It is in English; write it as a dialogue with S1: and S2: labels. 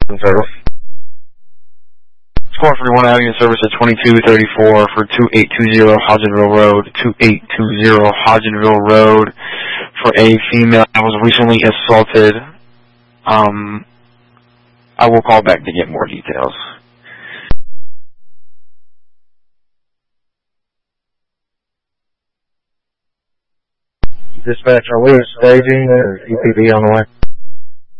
S1: Service. 441 Avenue service at 2234 for 2820 Hodgenville Road. 2820 Hodgenville Road for a female that was recently assaulted. I will call back to get more details.
S2: Dispatch, are we staging or EPD on the way?